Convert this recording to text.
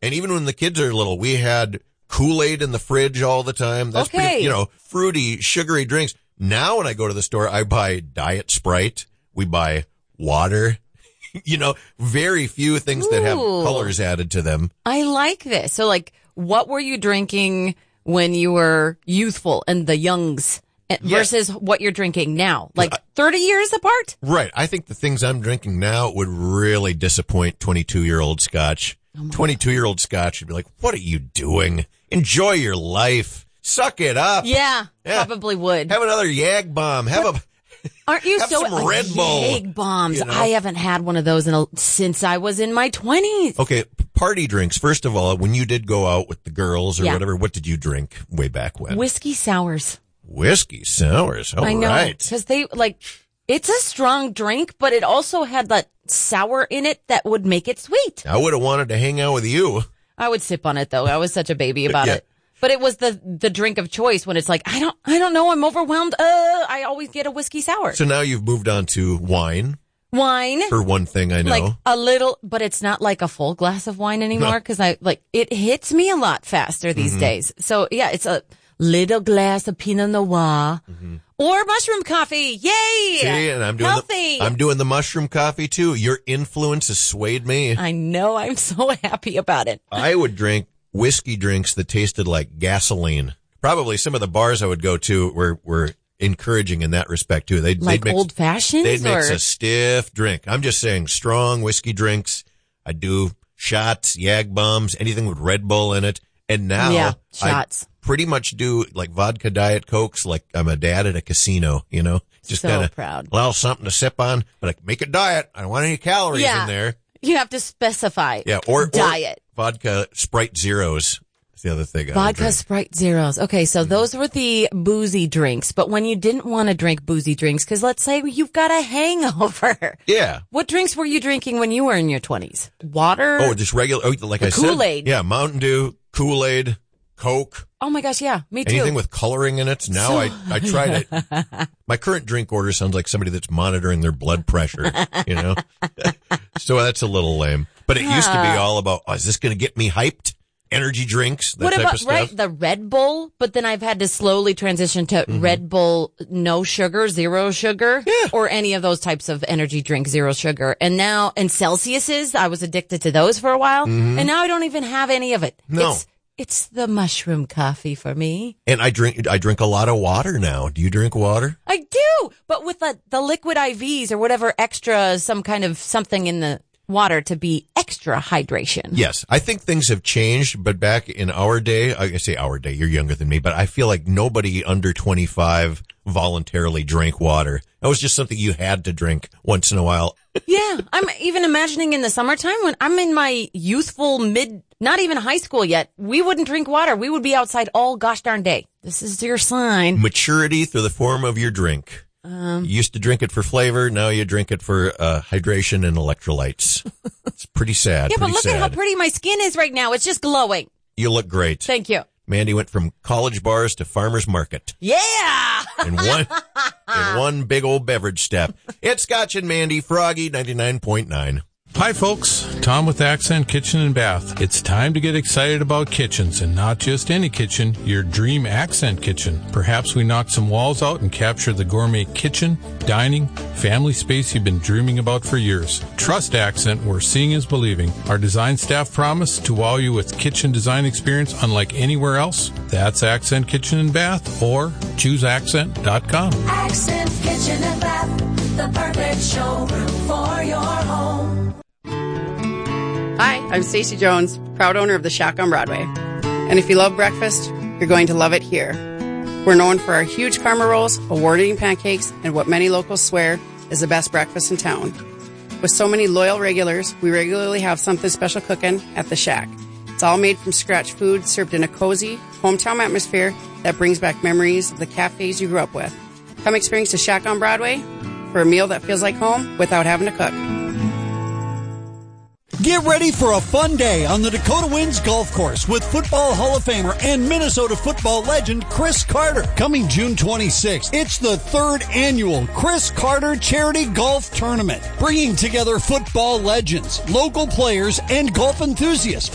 And even when the kids are little, we had Kool-Aid in the fridge all the time. That's pretty, fruity, sugary drinks. Now when I go to the store, I buy Diet Sprite. We buy water. Very few things that have colors added to them. I like this. So, what were you drinking when you were youthful and the youngs versus what you're drinking now? 30 years apart? Right. I think the things I'm drinking now would really disappoint 22-year-old Scotch. 22-year-old Scotch would be like, what are you doing? Enjoy your life. Suck it up. Yeah. Probably would. Have another Yag Bomb. Aren't you have some Red Bull? Yag Bombs. I haven't had one of those since I was in my 20s. Okay, party drinks. First of all, when you did go out with the girls or whatever, what did you drink way back when? Whiskey sours. Whiskey sours. All I know, right. because it's a strong drink, but it also had that sour in it that would make it sweet. I would have wanted to hang out with you. I would sip on it though. I was such a baby about it. But it was the drink of choice when it's like, I don't know, I'm overwhelmed. I always get a whiskey sour. So now you've moved on to wine. Wine. For one thing I know. Like a little, but it's not like a full glass of wine anymore because it hits me a lot faster these days. So yeah, it's a little glass of Pinot Noir or mushroom coffee. Yay! See, and I'm doing healthy. I'm doing the mushroom coffee too. Your influence has swayed me. I know. I'm so happy about it. I would drink whiskey drinks that tasted like gasoline. Probably some of the bars I would go to were encouraging in that respect too. They'd mix old fashions. They'd mix a stiff drink. I'm just saying strong whiskey drinks. I do shots, Yag Bombs, anything with Red Bull in it. And now shots. I pretty much do like vodka Diet Cokes like I'm a dad at a casino, Just so kind of proud. Well, something to sip on, but I make it diet. I don't want any calories in there. You have to specify. Yeah, or diet. Vodka Sprite Zeros. That's the other thing. Vodka Sprite Zeros. Okay, so those were the boozy drinks. But when you didn't want to drink boozy drinks, because let's say you've got a hangover. Yeah. What drinks were you drinking when you were in your 20s? Water? Oh, just regular, like I said. Kool-Aid. Yeah, Mountain Dew, Kool-Aid, Coke. Oh my gosh, yeah, me too. Anything with coloring in it. Now I tried it. My current drink order sounds like somebody that's monitoring their blood pressure, So that's a little lame. But it used to be all about, is this going to get me hyped? Energy drinks, that type of stuff. Right, the Red Bull, but then I've had to slowly transition to Red Bull, no sugar, zero sugar, or any of those types of energy drink, zero sugar. And now, and Celsius's, I was addicted to those for a while, and now I don't even have any of it. No. It's the mushroom coffee for me. And I drink a lot of water now. Do you drink water? I do, but with the liquid IVs or whatever extra, some kind of something in the water to be extra hydration. Yes. I think things have changed, but back in our day, I say our day, you're younger than me, but I feel like nobody under 25 voluntarily drank water. That was just something you had to drink once in a while. Yeah. I'm even imagining in the summertime when I'm in my youthful not even high school yet, we wouldn't drink water. We would be outside all gosh darn day. This is your sign. Maturity through the form of your drink. You used to drink it for flavor. Now you drink it for hydration and electrolytes. It's pretty sad. Yeah, but look at how pretty my skin is right now. It's just glowing. You look great. Thank you. Mandy went from college bars to farmer's market. Yeah! In one big old beverage step. It's Scotch and Mandy, Froggy 99.9. Hi folks, Tom with Accent Kitchen and Bath. It's time to get excited about kitchens, and not just any kitchen, your dream Accent kitchen. Perhaps we knock some walls out and capture the gourmet kitchen, dining, family space you've been dreaming about for years. Trust Accent, where seeing is believing. Our design staff promise to wow you with kitchen design experience unlike anywhere else. That's Accent Kitchen and Bath, or chooseaccent.com. Accent Kitchen and Bath, the perfect showroom for your home. Hi, I'm Stacey Jones, proud owner of the Shack on Broadway. And if you love breakfast, you're going to love it here. We're known for our huge karma rolls, award-winning pancakes, and what many locals swear is the best breakfast in town. With so many loyal regulars, we regularly have something special cooking at the Shack. It's all made from scratch food served in a cozy, hometown atmosphere that brings back memories of the cafes you grew up with. Come experience the Shack on Broadway for a meal that feels like home without having to cook. Get ready for a fun day on the Dakota Winds Golf Course with Football Hall of Famer and Minnesota football legend Chris Carter. Coming June 26th, it's the third annual Chris Carter Charity Golf Tournament, bringing together football legends, local players, and golf enthusiasts